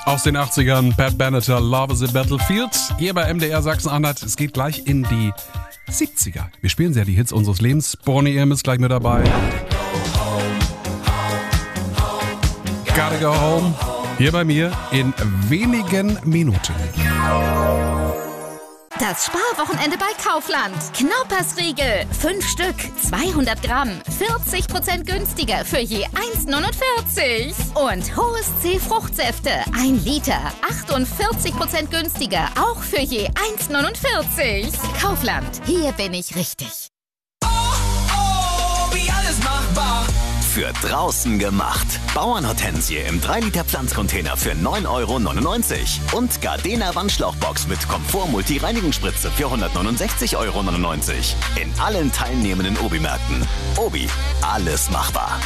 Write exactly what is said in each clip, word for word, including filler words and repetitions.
Aus den achtzigern, Pat Benatar, Love is a Battlefield. Hier bei M D R Sachsen-Anhalt. Es geht gleich in die siebziger. Wir spielen sehr die Hits unseres Lebens. Boney M ist gleich mit dabei. Gotta go home. Hier bei mir in wenigen Minuten. Das Sparwochenende bei Kaufland. Knaupersriegel. Fünf Stück, zweihundert Gramm. vierzig Prozent günstiger für je eins neunundvierzig. Und Hohes C Fruchtsäfte. Ein Liter. achtundvierzig Prozent günstiger. Auch für je eins neunundvierzig. Kaufland. Hier bin ich richtig. Oh, oh, wie alles machbar. Für draußen gemacht. Bauernhortensie im drei Liter Pflanzcontainer für neun Euro neunundneunzig. Und Gardena Wandschlauchbox mit Komfort-Multi-Reinigungsspritze für hundertneunundsechzig Euro neunundneunzig. In allen teilnehmenden Obi-Märkten. Obi, alles machbar.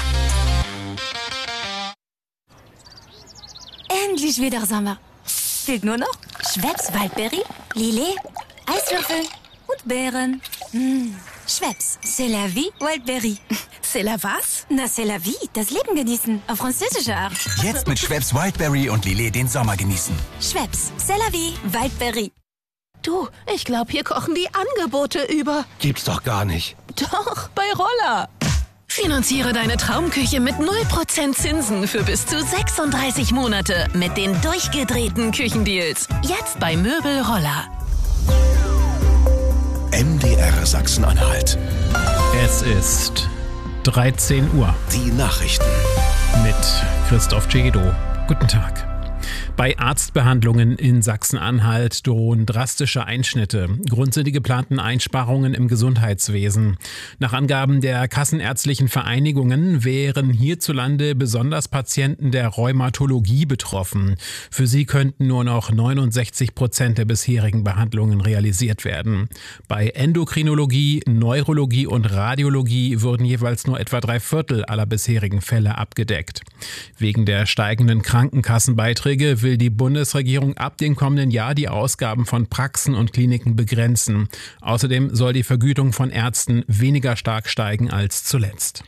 Endlich wieder Sommer. Fehlt nur noch Schweppes Waldbeere, Lillet, Eiswürfel und Beeren. Mmh. Schweppes, c'est la vie, Wildberry. C'est la was? Na, c'est la vie, das Leben genießen, auf französische Art. Jetzt mit Schweppes Wildberry und Lillet den Sommer genießen. Schweppes, c'est la vie, Wildberry. Du, ich glaube, hier kochen die Angebote über. Gibt's doch gar nicht. Doch, bei Roller. Finanziere deine Traumküche mit null Prozent Zinsen für bis zu sechsunddreißig Monate mit den durchgedrehten Küchendeals. Jetzt bei Möbel Roller. M D R Sachsen-Anhalt. Es ist dreizehn Uhr. Die Nachrichten. Mit Christoph Cegedo. Guten Tag. Bei Arztbehandlungen in Sachsen-Anhalt drohen drastische Einschnitte. Grund sind die geplanten Einsparungen im Gesundheitswesen. Nach Angaben der kassenärztlichen Vereinigungen wären hierzulande besonders Patienten der Rheumatologie betroffen. Für sie könnten nur noch neunundsechzig Prozent der bisherigen Behandlungen realisiert werden. Bei Endokrinologie, Neurologie und Radiologie würden jeweils nur etwa drei Viertel aller bisherigen Fälle abgedeckt. Wegen der steigenden Krankenkassenbeiträge will die Bundesregierung ab dem kommenden Jahr die Ausgaben von Praxen und Kliniken begrenzen. Außerdem soll die Vergütung von Ärzten weniger stark steigen als zuletzt.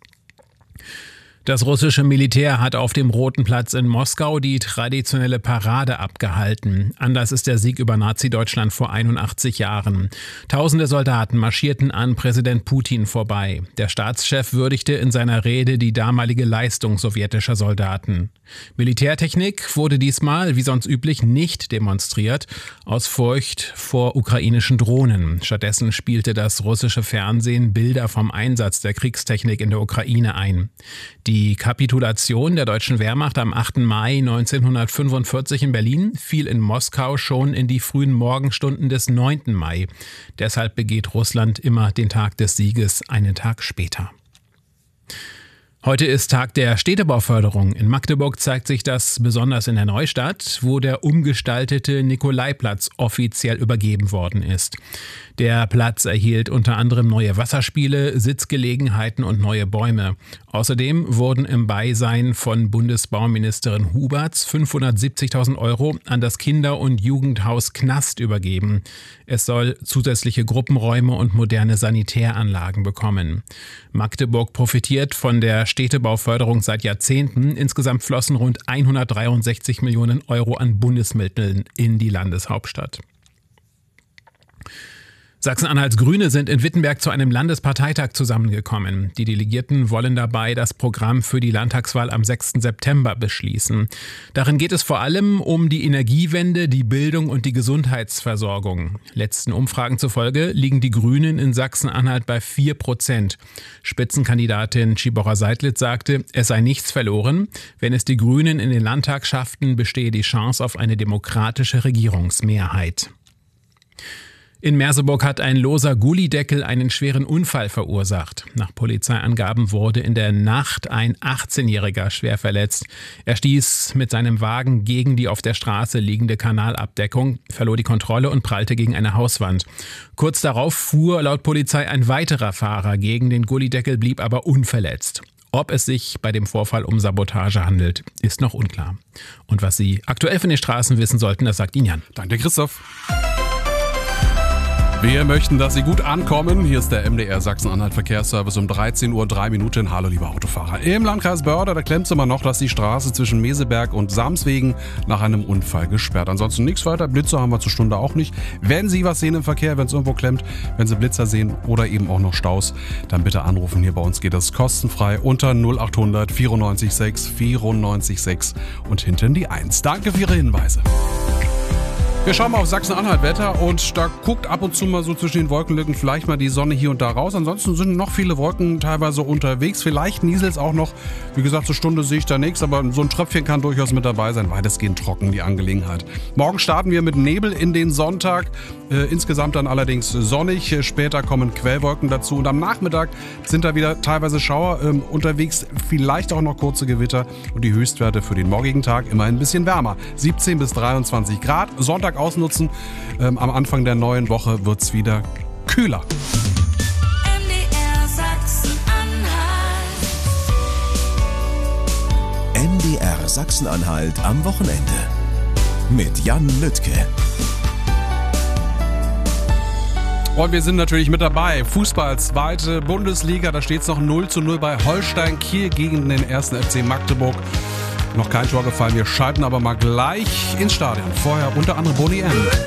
Das russische Militär hat auf dem Roten Platz in Moskau die traditionelle Parade abgehalten. Anlass ist der Sieg über Nazi-Deutschland vor einundachtzig Jahren. Tausende Soldaten marschierten an Präsident Putin vorbei. Der Staatschef würdigte in seiner Rede die damalige Leistung sowjetischer Soldaten. Militärtechnik wurde diesmal, wie sonst üblich, nicht demonstriert, aus Furcht vor ukrainischen Drohnen. Stattdessen spielte das russische Fernsehen Bilder vom Einsatz der Kriegstechnik in der Ukraine ein. Die Kapitulation der deutschen Wehrmacht am achten Mai neunzehnhundertfünfundvierzig in Berlin fiel in Moskau schon in die frühen Morgenstunden des neunten Mai. Deshalb begeht Russland immer den Tag des Sieges einen Tag später. Heute ist Tag der Städtebauförderung. In Magdeburg zeigt sich das besonders in der Neustadt, wo der umgestaltete Nikolaiplatz offiziell übergeben worden ist. Der Platz erhielt unter anderem neue Wasserspiele, Sitzgelegenheiten und neue Bäume. Außerdem wurden im Beisein von Bundesbauministerin Huberts fünfhundertsiebzigtausend Euro an das Kinder- und Jugendhaus Knast übergeben. Es soll zusätzliche Gruppenräume und moderne Sanitäranlagen bekommen. Magdeburg profitiert von der Städtebauförderung seit Jahrzehnten. Insgesamt flossen rund hundertdreiundsechzig Millionen Euro an Bundesmitteln in die Landeshauptstadt. Sachsen-Anhalts Grüne sind in Wittenberg zu einem Landesparteitag zusammengekommen. Die Delegierten wollen dabei das Programm für die Landtagswahl am sechsten September beschließen. Darin geht es vor allem um die Energiewende, die Bildung und die Gesundheitsversorgung. Letzten Umfragen zufolge liegen die Grünen in Sachsen-Anhalt bei vier Prozent. Spitzenkandidatin Tschibora Seidlitz sagte, es sei nichts verloren. Wenn es die Grünen in den Landtag schafften, bestehe die Chance auf eine demokratische Regierungsmehrheit. In Merseburg hat ein loser Gullydeckel einen schweren Unfall verursacht. Nach Polizeiangaben wurde in der Nacht ein achtzehnjähriger schwer verletzt. Er stieß mit seinem Wagen gegen die auf der Straße liegende Kanalabdeckung, verlor die Kontrolle und prallte gegen eine Hauswand. Kurz darauf fuhr laut Polizei ein weiterer Fahrer gegen den Gullydeckel, blieb aber unverletzt. Ob es sich bei dem Vorfall um Sabotage handelt, ist noch unklar. Und was Sie aktuell von den Straßen wissen sollten, das sagt Ihnen Jan. Danke, Christoph. Wir möchten, dass Sie gut ankommen. Hier ist der M D R Sachsen-Anhalt Verkehrsservice um dreizehn Uhr drei Minuten. Hallo, liebe Autofahrer. Im Landkreis Börde, da klemmt es immer noch, dass die Straße zwischen Meseberg und Samswegen nach einem Unfall gesperrt. Ansonsten nichts weiter. Blitzer haben wir zur Stunde auch nicht. Wenn Sie was sehen im Verkehr, wenn es irgendwo klemmt, wenn Sie Blitzer sehen oder eben auch noch Staus, dann bitte anrufen. Hier bei uns geht das kostenfrei unter null acht hundert vierundneunzig sechs vierundneunzig sechs und hinten die eins. Danke für Ihre Hinweise. Wir schauen mal auf Sachsen-Anhalt Wetter und da guckt ab und zu mal so zwischen den Wolkenlücken vielleicht mal die Sonne hier und da raus. Ansonsten sind noch viele Wolken teilweise unterwegs. Vielleicht nieselt es auch noch. Wie gesagt, zur Stunde sehe ich da nichts, aber so ein Tröpfchen kann durchaus mit dabei sein. Weitestgehend trocken die Angelegenheit. Morgen starten wir mit Nebel in den Sonntag. Äh, insgesamt dann allerdings sonnig. Später kommen Quellwolken dazu und am Nachmittag sind da wieder teilweise Schauer ähm, unterwegs. Vielleicht auch noch kurze Gewitter und die Höchstwerte für den morgigen Tag immer ein bisschen wärmer. siebzehn bis dreiundzwanzig Grad. Sonntag ausnutzen. Ähm, am Anfang der neuen Woche wird es wieder kühler. M D R Sachsen-Anhalt. M D R Sachsen-Anhalt am Wochenende. Mit Jan Lüttke. Und wir sind natürlich mit dabei. Fußball, zweite Bundesliga. Da steht es noch null zu null bei Holstein Kiel gegen den ersten F C Magdeburg. Noch kein Tor gefallen. Wir schalten aber mal gleich ins Stadion. Vorher unter anderem Boney M.